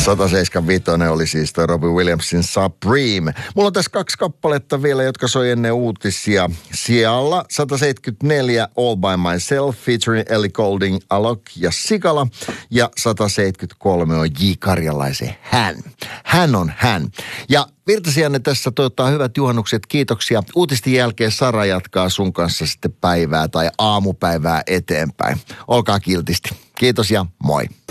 175 oli siis toi Robbie Williamsin Supreme. Mulla on tässä 2 kappaletta vielä, jotka soi ennen uutisia. Siellä 174 All by Myself featuring Ellie Goulding, Alok ja Sigala. Ja 173 on J. Karjalaisen Hän. Hän on hän. Ja Virtasianne tässä toivottaa hyvät juhannukset. Kiitoksia. Uutisten jälkeen Sara jatkaa sun kanssa sitten päivää tai aamupäivää eteenpäin. Olkaa kiltisti. Kiitos ja moi.